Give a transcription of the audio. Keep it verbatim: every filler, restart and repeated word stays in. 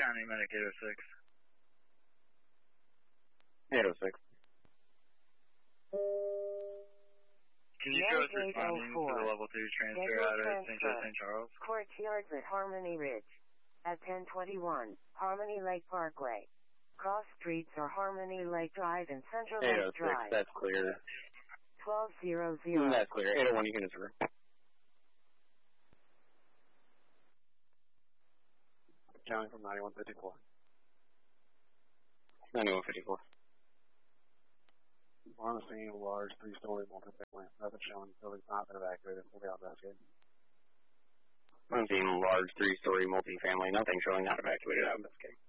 County Medic eight oh six. eight oh six. Can you go with responding to the level two transfer out of Saint Joe, Saint Charles? Courtyards at Harmony Ridge. At ten twenty-one, Harmony Lake Parkway. Cross streets are Harmony Lake Drive and Central Lake Drive. That's clear. twelve hundred. That's clear. eight oh one, you can disapprove. Counting from ninety-one fifty-four. ninety-one fifty-four. We're on the scene of a large three-story multi-family. Nothing showing. Building's not been evacuated. We'll be out investigating. I'm seeing large three-story multi-family. Nothing showing not evacuated. Out investigating.